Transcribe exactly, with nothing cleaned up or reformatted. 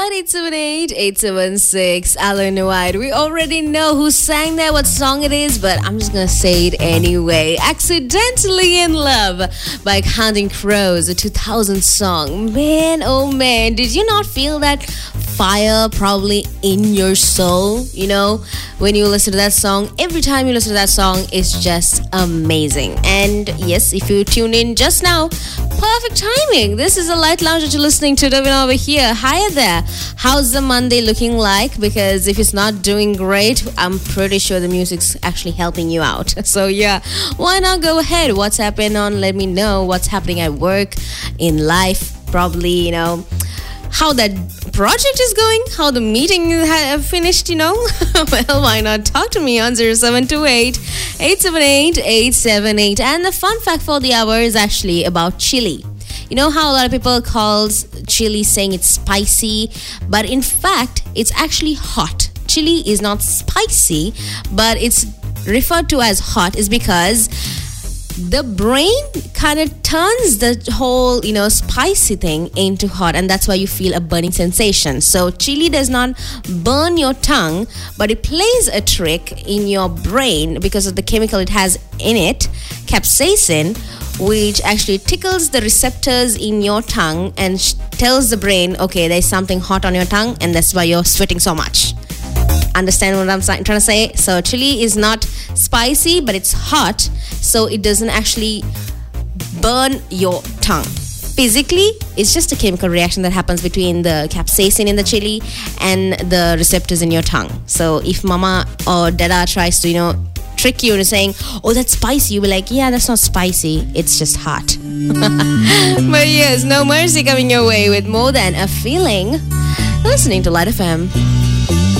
five eight seven eight, eight seven six. Alan White. We already know who sang that, what song it is, but I'm just gonna say it anyway. Accidentally in Love by Counting Crows, a two thousand song. Man, oh man, did you not feel that fire probably in your soul? You know, when you listen to that song, every time you listen to that song, it's just amazing. And yes, if you tune in just now, perfect timing. This is a light lounge that you're listening to. Davina over here. Hi there. How's the Monday looking like? Because if it's not doing great, I'm pretty sure the music's actually helping you out. So yeah, why not go ahead? What's happening on? Let me know what's happening at work, in life, probably, you know, how that project is going, how the meeting ha- finished, you know. Well, why not talk to me on zero seven two eight, eight seven eight, eight seven eight. And the fun fact for the hour is actually about chili. You know how a lot of people call chili saying it's spicy, but in fact, it's actually hot. Chili is not spicy, but it's referred to as hot is because the brain kind of turns the whole, you know, spicy thing into hot, and that's why you feel a burning sensation. So chili does not burn your tongue, but it plays a trick in your brain because of the chemical it has in it, capsaicin, which actually tickles the receptors in your tongue and sh- tells the brain, okay, there's something hot on your tongue, and that's why you're sweating so much. Understand what I'm trying to say? So chili is not spicy, but it's hot, so it doesn't actually burn your tongue. Physically, it's just a chemical reaction that happens between the capsaicin in the chili and the receptors in your tongue. So if mama or dada tries to, you know, trick you into saying, oh, that's spicy, you'll be like, yeah, that's not spicy, it's just hot. But yes, No Mercy coming your way with More Than a Feeling. Listening to Light F M.